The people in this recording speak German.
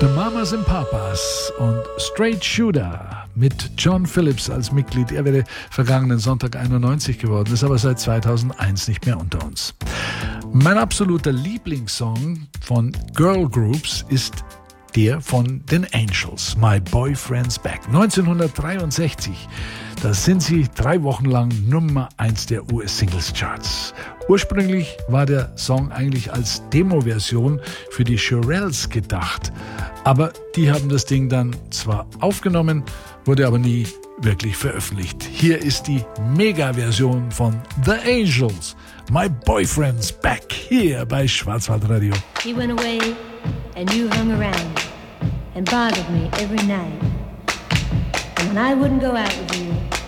The Mamas and Papas und Straight Shooter mit John Phillips als Mitglied. Er wäre vergangenen Sonntag 91 geworden, ist aber seit 2001 nicht mehr unter uns. Mein absoluter Lieblingssong von Girl Groups ist der von den Angels, My Boyfriend's Back. 1963, da sind sie 3 Wochen lang Nummer 1 der US-Singles-Charts. Ursprünglich war der Song eigentlich als Demo-Version für die Shirelles gedacht, aber die haben das Ding dann zwar aufgenommen, wurde aber nie wirklich veröffentlicht. Hier ist die Mega-Version von The Angels, My Boyfriend's Back, hier bei Schwarzwaldradio. He went away and you hung around and bothered me every night. And when I wouldn't go out with you,